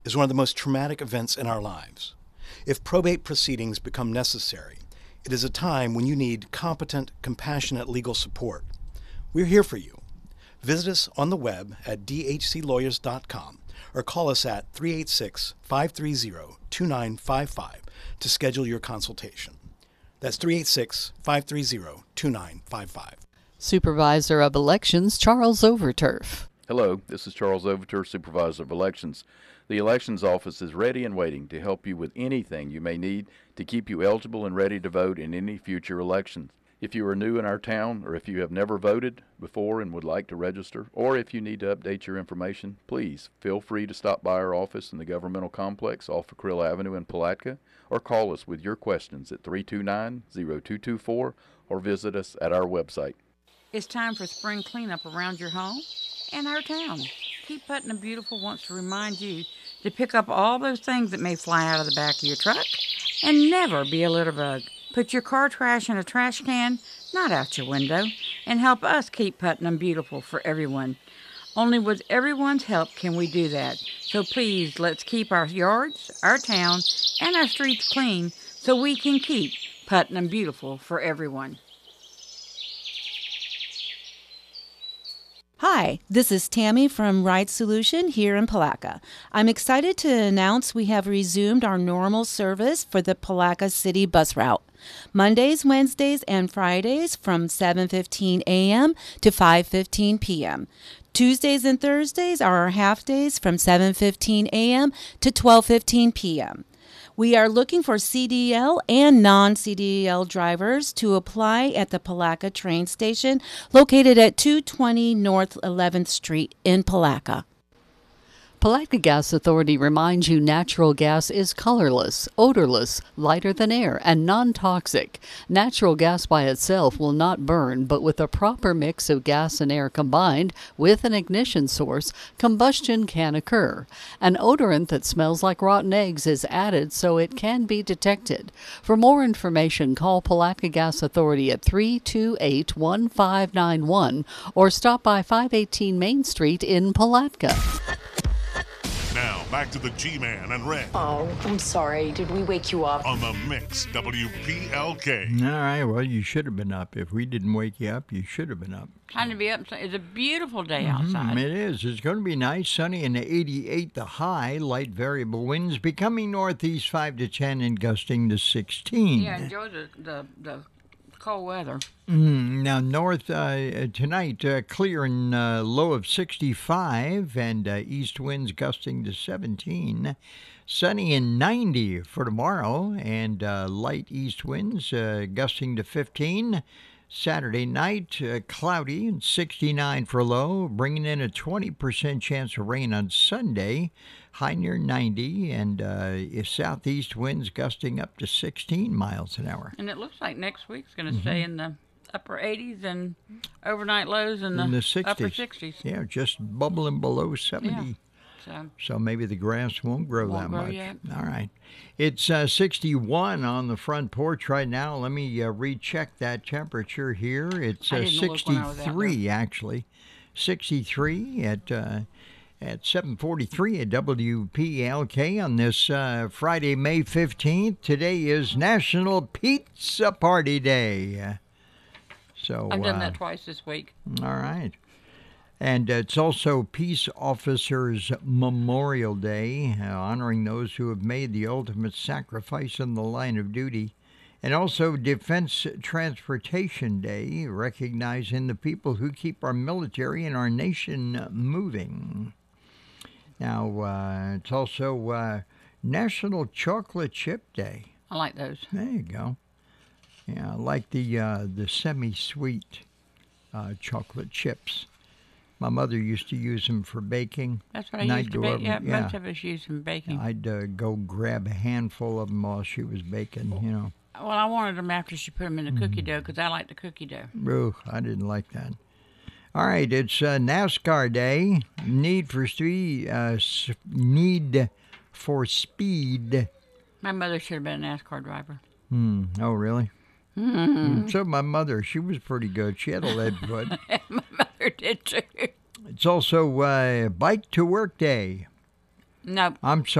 is one of the most traumatic events in our lives. If probate proceedings become necessary, it is a time when you need competent, compassionate legal support. We're here for you. Visit us on the web at dhclawyers.com or call us at 386-530-2955 to schedule your consultation. That's 386-530-2955. Supervisor of Elections Charles Overturf. Hello, this is Charles Overturf, Supervisor of Elections. The Elections Office is ready and waiting to help you with anything you may need to keep you eligible and ready to vote in any future elections. If you are new in our town, or if you have never voted before and would like to register, or if you need to update your information, please feel free to stop by our office in the governmental complex off of Krill Avenue in Palatka, or call us with your questions at 329-0224, or visit us at our website. It's time for spring cleanup around your home and our town. Keep Putnam Beautiful wants to remind you to pick up all those things that may fly out of the back of your truck and never be a litter bug. Put your car trash in a trash can, not out your window, and help us keep Putnam beautiful for everyone. Only with everyone's help can we do that. So please, let's keep our yards, our town, and our streets clean so we can keep Putnam beautiful for everyone. Hi, this is Tammy from Ride Solution here in Palatka. I'm excited to announce we have resumed our normal service for the Palatka City bus route. Mondays, Wednesdays, and Fridays from 7:15 a.m. to 5:15 p.m. Tuesdays and Thursdays are our half days from 7:15 a.m. to 12:15 p.m. We are looking for CDL and non-CDL drivers to apply at the Palatka train station located at 220 North 11th Street in Palatka. Palatka Gas Authority reminds you natural gas is colorless, odorless, lighter than air, and non-toxic. Natural gas by itself will not burn, but with a proper mix of gas and air combined with an ignition source, combustion can occur. An odorant that smells like rotten eggs is added so it can be detected. For more information, call Palatka Gas Authority at 328-1591 or stop by 518 Main Street in Palatka. Now, back to the G-Man and Red. Oh, I'm sorry. Did we wake you up? On the Mix, WPLK. All right, well, you should have been up. If we didn't wake you up, you should have been up. Time to be up. It's a beautiful day outside. It is. It's going to be nice, sunny, and 88 the high. Light variable winds becoming northeast 5 to 10 and gusting to 16. Yeah, enjoy the cold weather. Now, north tonight, clear and low of 65, and east winds gusting to 17. Sunny and 90 for tomorrow, and light east winds gusting to 15. Saturday night, cloudy and 69 for low, bringing in a 20% chance of rain on Sunday. High near 90, and southeast winds gusting up to 16 miles an hour. And it looks like next week's going to stay in the upper 80s and overnight lows in the 60s. upper 60s. Yeah, just bubbling below 70. Yeah. So maybe the grass won't grow that much. Yet. All right. It's 61 on the front porch right now. Let me recheck that temperature here. It's 63, actually. 63 at 7:43 at WPLK on this Friday, May 15th. Today is National Pizza Party Day. So I've done that twice this week. All right. And it's also Peace Officers Memorial Day, honoring those who have made the ultimate sacrifice in the line of duty. And also Defense Transportation Day, recognizing the people who keep our military and our nation moving. Now, it's also National Chocolate Chip Day. I like those. There you go. Yeah, I like the semi-sweet chocolate chips. My mother used to use them for baking. That's what I used to bake. Yeah, most of us use them for baking. I'd go grab a handful of them while she was baking, you know. Well, I wanted them after she put them in the cookie dough because I like the cookie dough. Ooh, I didn't like that. All right, it's NASCAR Day. Need for speed. My mother should have been a NASCAR driver. Oh, really? Mm-hmm. So my mother, she was pretty good. She had a lead foot. My mother did too. It's also Bike to Work Day. Nope. I'm sorry.